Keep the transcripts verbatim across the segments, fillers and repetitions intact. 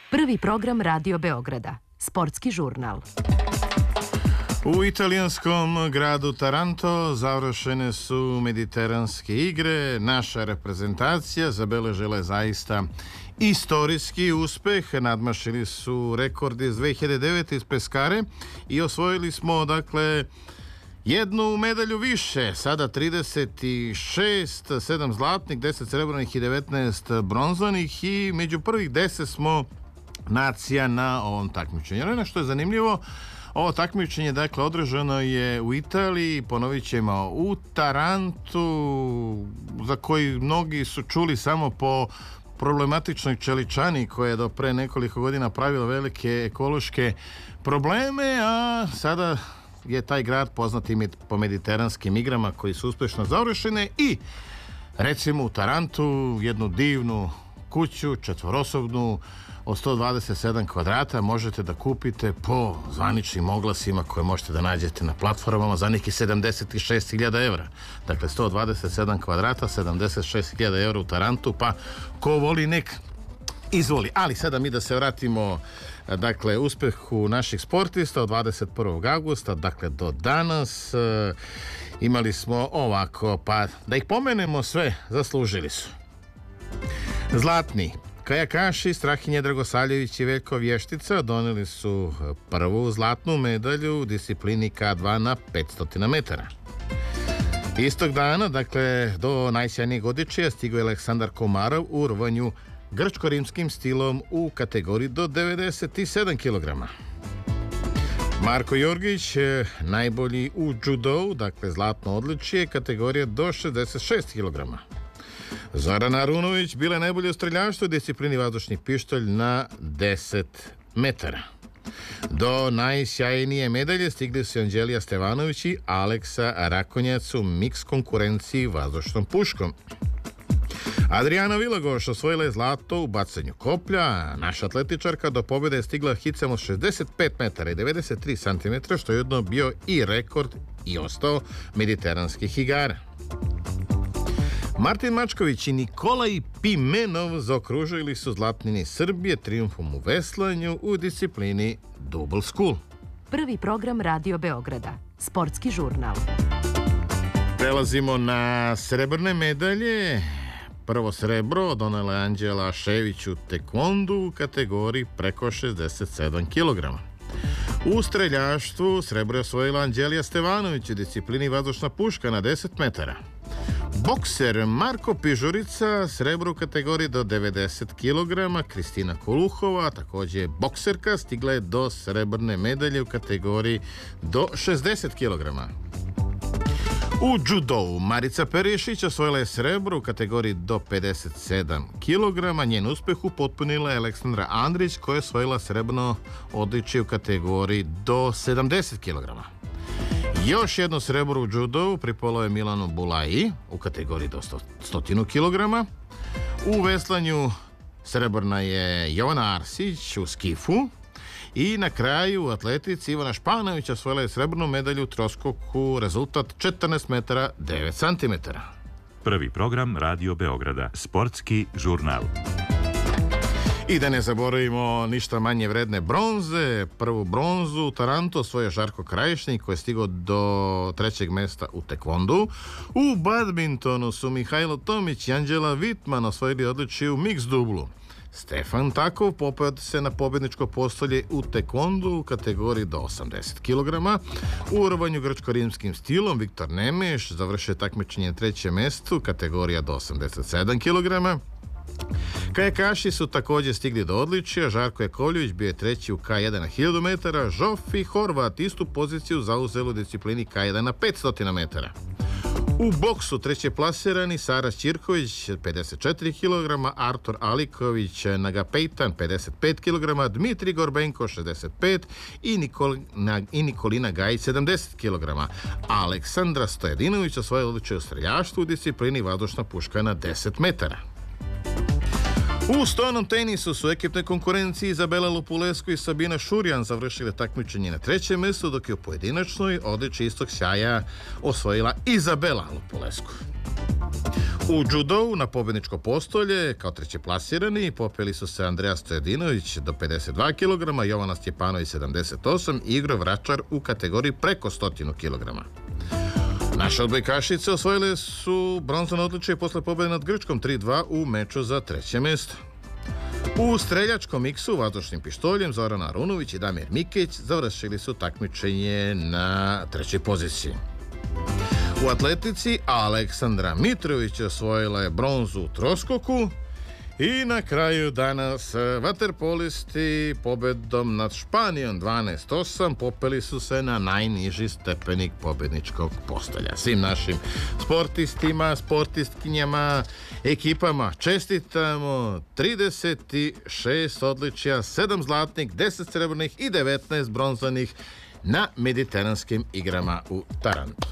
Prvi program Radio Beograda. Sportski žurnal. U italijanskom gradu Taranto završene su mediteranske igre. Naša reprezentacija zabeležila je zaista istorijski uspeh. Nadmašili su rekord iz dve hiljade devete iz Peskare i osvojili smo, dakle, jednu medalju više, sada trideset šest, sedam zlatnih, deset srebrnih i devetnaest bronzanih i među prvih deset smo nacija na ovom takmičenju. Ono što je zanimljivo, ovo takmičenje, dakle, održano je u Italiji, ponovit ćemo u Tarantu, za koji mnogi su čuli samo po problematičnoj čeličani koja je do pre nekoliko godina pravila velike ekološke probleme, a sada je taj grad poznat i po mediteranskim igrama koji su uspešno završene i recimo u Tarantu jednu divnu kuću, četvorosobnu, od sto dvadeset sedam kvadrata možete da kupite po zvaničnim oglasima koje možete da nađete na platformama za nekih sedamdeset šest hiljada evra. Dakle, sto dvadeset sedam kvadrata, sedamdeset šest hiljada evra u Tarantu, pa ko voli nek izvoli. Ali sada mi da se vratimo, dakle, uspehu naših sportista od dvadeset prvog avgusta, dakle, do danas e, imali smo ovako, pa da ih pomenemo sve, zaslužili su. Zlatni kajakaši Strahinja Dragosavljević i Veljko Vještica doneli su prvu zlatnu medalju u disciplini K dva na petsto metara. Istog dana, dakle, do najsjajnijeg odličija stigao je Aleksandar Komarov u rvanju grčko-rimskim stilom u kategoriji do devedeset sedam kilograma. Marko Jorgić, najbolji u judou, dakle zlatno odličje, kategorija do šezdeset šest kilograma. Zorana Arunović bila je najbolja u streljaštvu u disciplini vazdušni pištolj na deset metara. Do najsjajnije medalje stigli su Anđelija Stevanović i Aleksa Rakonjac u miks konkurenciji vazdušnom puškom. Adriana Vilagoš osvojila je zlato u bacanju koplja. Naša atletičarka do pobjede je stigla hicem od šezdeset pet metara i devedeset tri centimetra, što je jedno bio i rekord i ostao mediteranskih igara. Martin Mačković i Nikolaj Pimenov zaokružili su zlatnini Srbije trijumfom u veslanju u disciplini Double School. Prvi program Radio Beograda. Sportski žurnal. Prelazimo na srebrne medalje. Prvo srebro donela je Anđela Šević u tekvondu u kategoriji preko šezdeset sedam kilograma. U streljaštvu srebro je osvojila Anđelija Stevanović u disciplini vazdušna puška na deset metara. Bokser Marko Pižurica srebro u kategoriji do devedeset kilograma. Kristina Koluhova, također bokserka, stigla je do srebrne medalje u kategoriji do šezdeset kilograma. U judou Marica Perišić osvojila je srebro u kategoriji do pedeset sedam kilograma. Njen uspeh upotpunila je Aleksandra Andrić koja je osvojila srebrno odličje u kategoriji do sedamdeset kilograma. Još jedno srebro u judou pripalo je Milanu Bulaji u kategoriji do sto kilograma. U veslanju srebrna je Jovana Arsić u skifu. I na kraju u atletici Ivana Španović osvojila je srebrnu medalju u troskoku, rezultat četrnaest metara devet centimetara. Prvi program Radio Beograda, sportski žurnal. I da ne zaboravimo ništa manje vredne bronze. Prvu bronzu u Tarantu osvojio Žarko Krajišnik koji je stigao do trećeg mesta u tekvondu. U badmintonu su Mihajlo Tomić i Anđela Vitman osvojili odličje u mix dublu. Stefan Takov popeo se na pobjedničko postolje u tekvondu u kategoriji do osamdeset kilograma. U rvanju grčko-rimskim stilom Viktor Nemeš završio takmičenje na trećem mestu, kategorija do osamdeset sedam kilograma. Kajakaši su također stigli do odličja. Žarko Jakovljević bio je treći u K jedan na hiljadu metara. Žofi Horvat istu poziciju zauzelo u disciplini K jedan na petsto metara. U boksu treće plasirani Sara Ćirković pedeset četiri kilograma, Artur Aliković Nagapejtan pedeset pet kilograma, Dmitri Gorbenko šezdeset pet i, Nikolina, i Nikolina Gajić sedamdeset kilograma. Aleksandra Stojedinović osvojila odličje u streljaštvu u disciplini vazdušna puška na deset metara. U stojanom tenisu su ekipne konkurenciji Izabela Lupulescu i Sabina Šurjan završile takmičenje na trećem mjestu, dok je u pojedinačnoj odličje istog sjaja osvojila Izabela Lupulescu. U judovu na pobjedničko postolje kao treće plasirani popeli su se Andreja Stojadinović do pedeset dva kilograma, Jovana Stjepanović sedamdeset osam i Igor Vračar u kategoriji preko sto kilograma. Naše odbojkašice osvojile su bronzano odličje posle pobjede nad Grčkom tri dva u meču za treće mjesto. U streljačkom miksu vazdušnim pištoljem Zorana Arunović i Damir Mikić završili su takmičenje na trećoj poziciji. U atletici Aleksandra Mitrović osvojila je bronzu u troskoku i na kraju danas vaterpolisti pobedom nad Španijom dvanaest osam popeli su se na najniži stepenik pobedničkog postolja. Svim našim sportistima, sportistkinjama, ekipama čestitamo trideset šest odličja, sedam zlatnih, deset srebrnih i devetnaest bronzanih na mediteranskim igrama u Tarantu.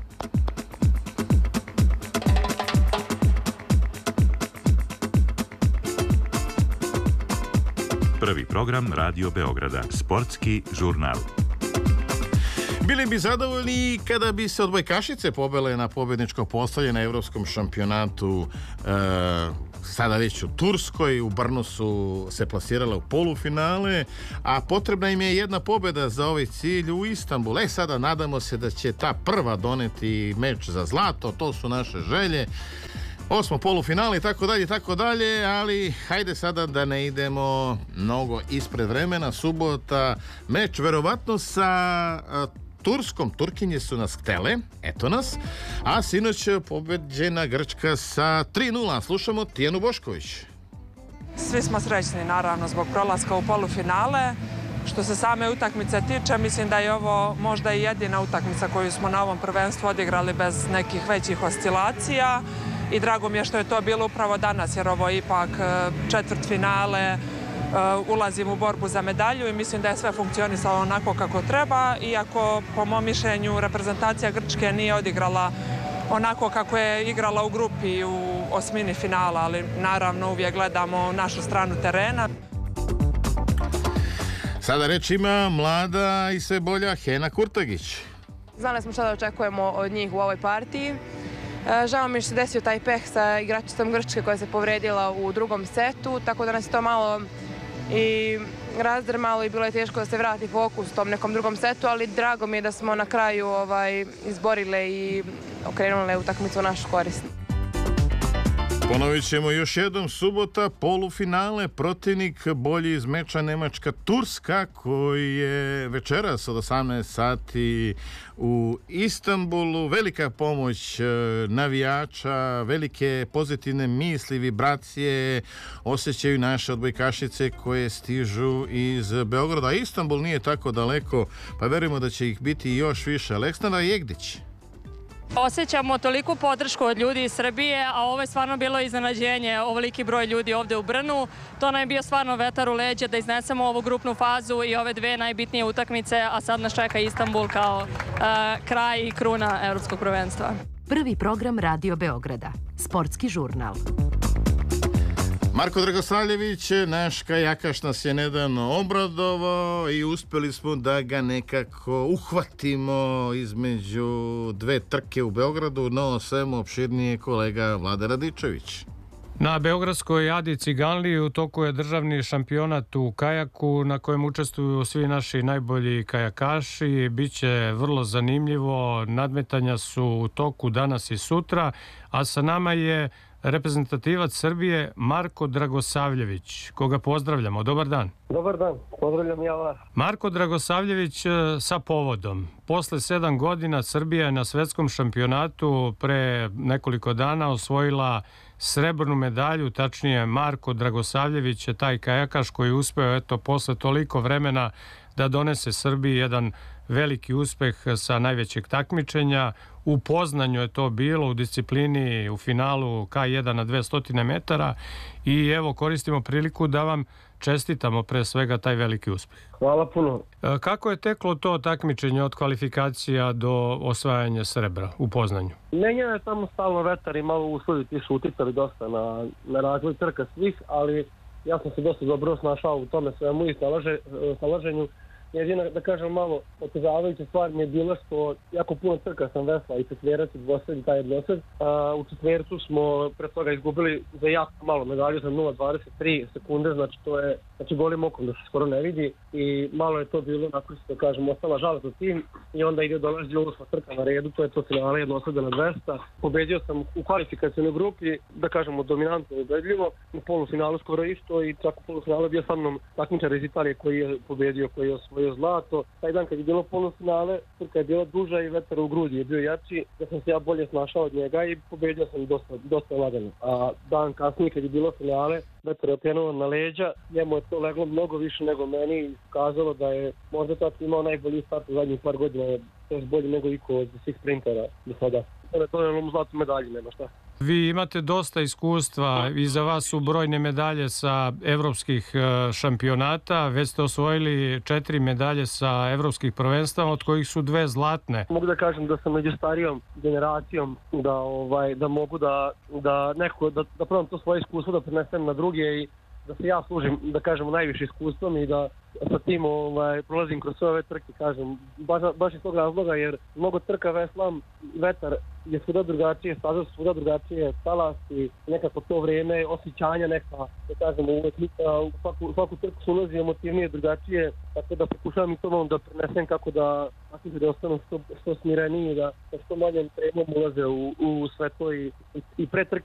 Prvi program Radio Beograda, sportski žurnal. Bili bi zadovoljni kada bi se odbojkašice pobele na pobjedničko postolje na Evropskom šampionatu e, sada već u Turskoj. U Brnu su se plasirale u polufinale, a potrebna im je jedna pobjeda za ovaj cilj u Istanbulu. E sada nadamo se da će ta prva doneti meč za zlato, to su naše želje. Osmo polufinale i tako dalje, tako dalje, ali hajde sada da ne idemo mnogo ispred vremena. Subota, meč verovatno sa a, Turskom. Turkinje su nas htele, eto nas, a sinoć pobeđena Grčka sa tri nula. Slušamo Tijanu Bošković. Svi smo srećni, naravno, zbog prolaska u polufinale. Što se same utakmice tiče, mislim da je ovo možda i jedina utakmica koju smo na ovom prvenstvu odigrali bez nekih većih oscilacija. I drago mi je što je to bilo upravo danas, jer ovo je ipak četvrtfinale, ulazim u borbu za medalju i mislim da je sve funkcionisalo onako kako treba, iako po mom mišljenju reprezentacija Grčke nije odigrala onako kako je igrala u grupi u osmini finala, ali naravno uvijek gledamo našu stranu terena. Sada reč ima mlada i sve bolja Hena Kurtagić. Znali smo šta da očekujemo od njih u ovoj partiji. Žao mi što se desio taj peh sa igračicom Grčke koja se povredila u drugom setu, tako da nas je to malo i razdrmalo i bilo je teško da se vrati fokus u tom nekom drugom setu, ali drago mi je da smo na kraju ovaj, izborile i okrenule utakmicu u našu korist. Ponovit ćemo još jednom, subota, polufinale, protivnik bolji iz meča Nemačka-Turska, koji je večeras od osamnaest sati u Istanbulu. Velika pomoć navijača, velike pozitivne misli, vibracije osjećaju naše odbojkašice koje stižu iz Beograda. Istanbul nije tako daleko, pa verujemo da će ih biti još više. Aleksandra Jegdić. Osjećamo toliku podršku od ljudi iz Srbije, a ovo je stvarno bilo iznenađenje, ovoliki broj ljudi ovde u Brnu. To nam je bio stvarno vetar u leđa da iznesemo ovu grupnu fazu i ove dve najbitnije utakmice, a sad nas čeka Istanbul kao uh, kraj i kruna evropskog prvenstva. Prvi program Radio Beograda, sportski žurnal. Marko Dragosavljević, naš kajakaš, nas je nedavno obradovao i uspjeli smo da ga nekako uhvatimo između dve trke u Beogradu, no svemu opširnije kolega Vlada Radičević. Na Beogradskoj Adi Ciganliji u toku je državni šampionat u kajaku na kojem učestvuju svi naši najbolji kajakaši. Biće vrlo zanimljivo, nadmetanja su u toku danas i sutra, a sa nama je reprezentativac Srbije Marko Dragosavljević, koga pozdravljamo. Dobar dan. Dobar dan, pozdravljam ja vas. Marko Dragosavljević sa povodom. Posle sedam godina Srbija je na svetskom šampionatu pre nekoliko dana osvojila srebrnu medalju, tačnije Marko Dragosavljević je taj kajakaš koji je uspeo eto posle toliko vremena da donese Srbiji jedan veliki uspeh sa najvećeg takmičenja. U Poznanju je to bilo u disciplini u finalu K jedan na dvesta metara i evo koristimo priliku da vam čestitamo pre svega taj veliki uspeh. Hvala puno. Kako je teklo to takmičenje od kvalifikacija do osvajanja srebra u Poznanju? Menja je tamo stalno vetar i malo uslovi, ti su uticali dosta na, na razvoj trka svih, ali ja sam se dosta dobro snašao u tome svemu i snalaže, snalaženju. Jedina, da kažem, malo otežavajuća stvar mi je bila što jako puno trka sam vesla i četverac i dvosed i taj jednosed. U četvercu smo pre toga izgubili za jako malo medalju, za nula zarez dvadeset tri sekunde, znači to je znači golim okom da se skoro ne vidi i malo je to bilo, nakon što da kažem, ostala žal za tim i onda ide dolazi osma trka na redu, to je to finale jednoseda na dvesta. Pobedio sam u kvalifikacijnoj grupi, da kažemo, dominantno i ubedljivo, u polufinalu skoro isto i čak u polufinalu bio sa mnom takmičar iz Italije koji je pobedio, koji je osvojio zlato. Taj dan kad je bilo polufinale, trka je bila duža i vetar u grudi je bio jači, da sam se ja bolje snašao od njega i pobedio sam dosta, dosta lagano. A dan kasnije kad je bilo finale, vetar je okrenuo na leđa, njemu je to leglo mnogo više nego meni i kazalo da je možda tako imao najbolji start u zadnjih par godina, to je bolji nego iko od svih sprintera do sada. To je ono zlatu medalji, nema šta. Vi imate dosta iskustva, iza vas su brojne medalje sa evropskih šampionata, već ste osvojili četiri medalje sa evropskih prvenstava, od kojih su dve zlatne. Mogu da kažem da sam među starijom generacijom, da ovaj da mogu da da neko da da probam to svoje iskustvo da prenesem na druge i da se ja služim, da kažemo, najviše iskustvom i da sa tim ovaj, prolazim kroz sve ove trke, kažem, baš, baš iz tog razloga, jer mnogo trka veslam, vetar je svuda drugačije, staza svuda drugačije, talas i nekako to vreme, osjećanja neka, da kažemo, uvek u svaku, svaku trku se ulazi emotivnije, drugačije, tako da pokušavam i to malo da prenesem kako da tako da ostanu što, što smireniji, da što manjem tremom ulaze u, u sve to i, i, i pre trke